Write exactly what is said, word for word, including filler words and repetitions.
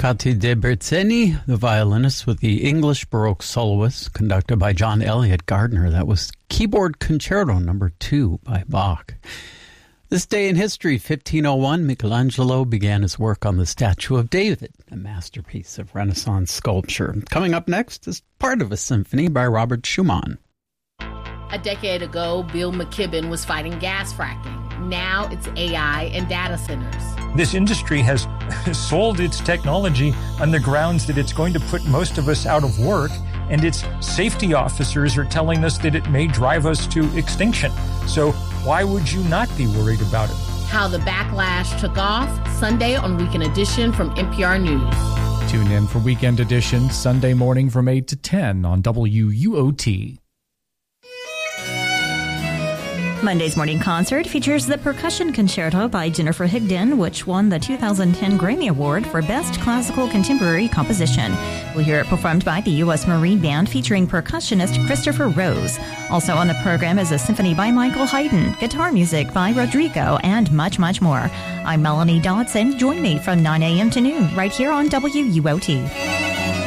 Toccati de Berzeni, the violinist with the English Baroque soloist, conducted by John Elliott Gardner. That was Keyboard Concerto number two by Bach. This day in history, fifteen oh one, Michelangelo began his work on the Statue of David, a masterpiece of Renaissance sculpture. Coming up next is part of a symphony by Robert Schumann. A decade ago, Bill McKibben was fighting gas fracking. Now it's A I and data centers. This industry has sold its technology on the grounds that it's going to put most of us out of work, and its safety officers are telling us that it may drive us to extinction. So why would you not be worried about it? How the backlash took off, Sunday on Weekend Edition from N P R News. Tune in for Weekend Edition Sunday morning from eight to ten on W U O T. Monday's morning concert features the Percussion Concerto by Jennifer Higdon, which won the two thousand ten Grammy Award for Best Classical Contemporary Composition. We'll hear it performed by the U S Marine Band featuring percussionist Christopher Rose. Also on the program is a symphony by Michael Haydn, guitar music by Rodrigo, and much, much more. I'm Melanie Dodson. Join me from nine a.m. to noon right here on W U O T.